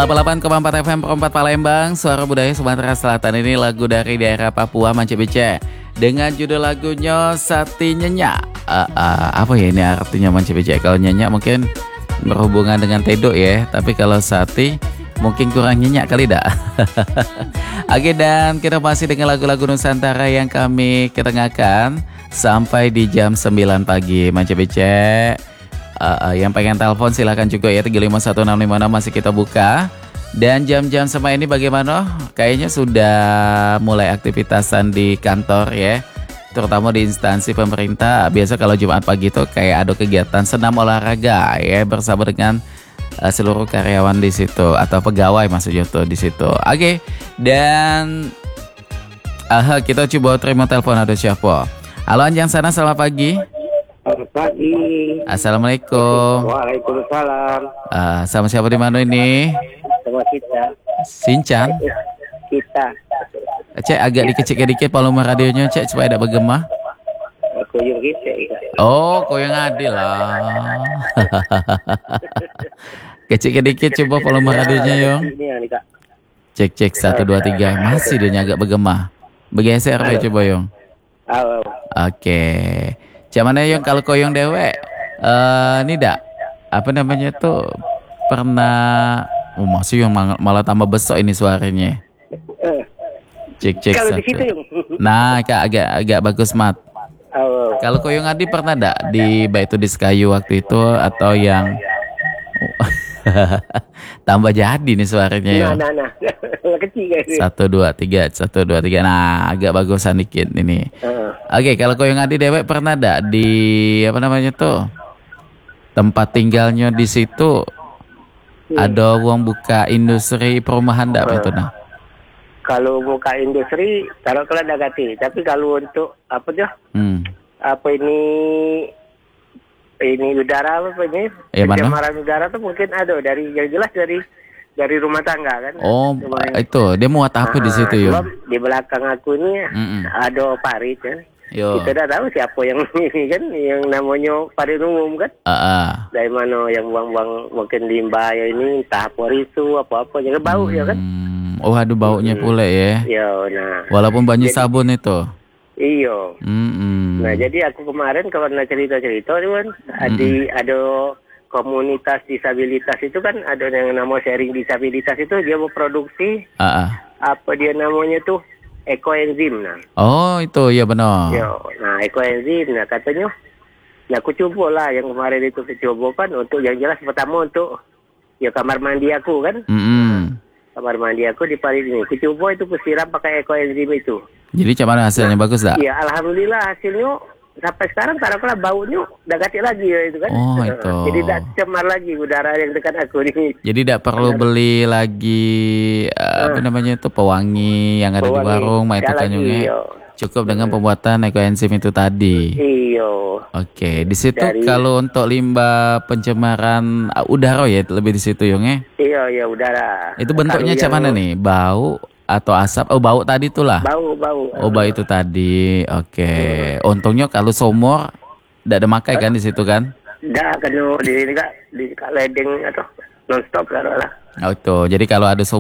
88,4 FM Perempat Palembang, Suara Budaya Sumatera Selatan. Ini lagu dari daerah Papua, Manci Bice, dengan judul lagunya Sati Nyenyak. Apa ya ini artinya Manci Bice? Kalau nyenyak mungkin berhubungan dengan tedok ya, tapi kalau sati mungkin kurang nyenyak kali dah. Oke, dan kita masih dengan lagu-lagu Nusantara yang kami ketengahkan sampai di jam 9 pagi, Manci Bice. Yang pengen telepon silahkan juga ya, 3516656 masih kita buka. Dan jam-jam sama ini bagaimana? Kayaknya sudah mulai aktivitasan di kantor ya, terutama di instansi pemerintah. Biasa kalau Jumat pagi itu kayak ada kegiatan senam olahraga ya, bersama dengan seluruh karyawan di situ atau pegawai maksudnya tuh di situ. Oke, dan kita coba terima telepon, ada siapa? Halo Anjang sana, selamat pagi. Selamat pagi. Assalamualaikum. Waalaikumsalam. Sama siapa di mana ini? Sama kita. Sinchan. Kita. Cek agak dikecil-dikit volume radionya, Cek, supaya tidak bergema. Kuyung kita. Oh, kau yang adil lah. Kecil-dikit coba volume radionya, Yong. Cek 1 2 3. Masih dia agak bergema. Bergeser ya coba, Yong. Oke. Cuman yang kalau koyong dewek ini dak apa namanya tuh pernah masih yang malah tambah besok ini suaranya. Cek Kalau satu. di situ Yung. Nah, agak bagus mat. Kalau koyong Adi pernah dak di baik itu di Sekayu waktu itu atau yang tambah jadi nih suaranya ya. Nah. Kecil guys. 1 2 3. Nah, agak bagusan dikit ini. Oke, kalau koyong Adi dewek pernah dak di apa namanya tuh tempat tinggalnya di situ ada uang buka industri perumahan dak itu nah. Kalau buka industri, kalau ada ganti. Tapi kalau untuk apa tuh? Apa ini udara apa ini? Pencemaran udara tuh mungkin ada dari yang jelas dari rumah tangga kan. Oh, itu dia muat apa di situ ya? Di belakang aku ini ada parit kan. Kita udah tahu siapa yang ini kan, yang namanya parit umum kan. Dari mana yang buang-buang mungkin limbah ya ini, entah apa itu apa-apa, jangan bau ya kan. Oh, aduh baunya pula ya. Nah. Walaupun banyak sabun itu. Iya. Nah, jadi aku kemarin karena cerita-cerita itu kan ada komunitas disabilitas itu kan, ada yang nama sharing disabilitas itu, dia mau produksi apa dia namanya tuh ekoenzim. Nah. Oh, itu ya benar. Nah, ekoenzim. Nah, katanya nah aku coba lah yang kemarin itu, coba kan untuk yang jelas pertama untuk ya kamar mandi aku kan. Kamar mandi aku di parit ini. Aku coba itu kusiram pakai ekoenzim itu. Jadi cuman hasilnya bagus tak? Iya, alhamdulillah hasilnya sampai sekarang taruhlah baunya udah ganti lagi ya itu kan. Oh, itu. Jadi tidak cemar lagi udara yang dekat aku ini. Jadi tidak perlu beli lagi apa namanya itu pewangi yang ada di warung, itu kan juga. Cukup dengan pembuatan ekoenzim itu tadi. Iya. Oke, di situ kalau untuk limbah pencemaran udara ya lebih di situ Yung ya. Iya, udara. Itu bentuknya macam mana nih? Bau atau asap? Oh, bau tadi itulah. Bau. Oh, bau itu tadi. Oke. Untungnya kalau sumur tidak ada makai kan di situ kan? Enggak, kena di sini Kak, di ledeng atau non stop lah. Oh, itu. Jadi kalau ada